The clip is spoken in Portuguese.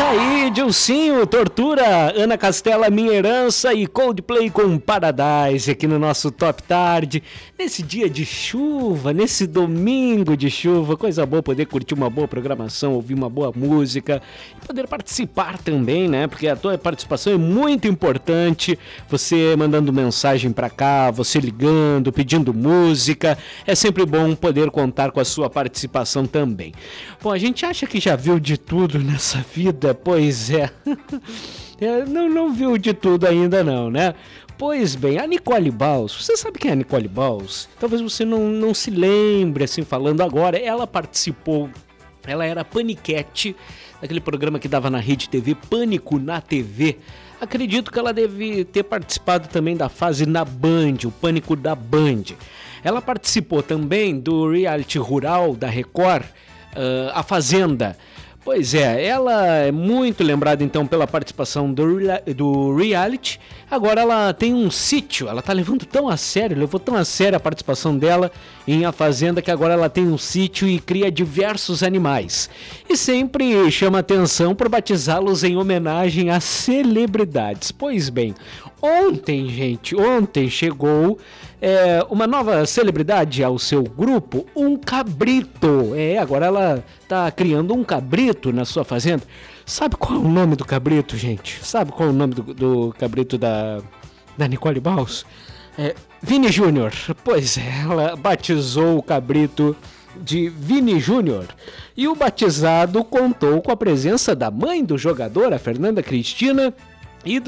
aí, Dilcinho, Tortura, Ana Castela, Minha Herança e Coldplay com Paradise aqui no nosso Top Tarde. Nesse dia de chuva, nesse domingo de chuva, coisa boa poder curtir uma boa programação, ouvir uma boa música e poder participar também, né? Porque a tua participação é muito importante. Você mandando mensagem pra cá, você ligando, pedindo música. É sempre bom poder contar com a sua participação também. Bom, a gente acha que já viu de tudo nessa vida, pois é. Não viu de tudo ainda não, né? Pois bem, a Nicole Baus, você sabe quem é a Nicole Baus? Talvez você não se lembre, assim, falando agora. Ela participou, ela era paniquete, daquele programa que dava na Rede TV, Pânico na TV. Acredito que ela deve ter participado também da fase na Band, o Pânico da Band. Ela participou também do reality rural da Record, A Fazenda. Pois é, ela é muito lembrada então pela participação do reality. Agora ela tem um sítio, ela tá levou tão a sério a participação dela em A Fazenda, que agora ela tem um sítio e cria diversos animais. E sempre chama atenção por batizá-los em homenagem a celebridades. Pois bem, ontem chegou uma nova celebridade ao seu grupo, um cabrito. Agora ela tá criando um cabrito na sua fazenda. Sabe qual é o nome do cabrito, gente? Sabe qual é o nome do cabrito da Nicole Baus? Vini Júnior. Pois é, ela batizou o cabrito de Vini Júnior. E o batizado contou com a presença da mãe do jogador, a Fernanda Cristina, e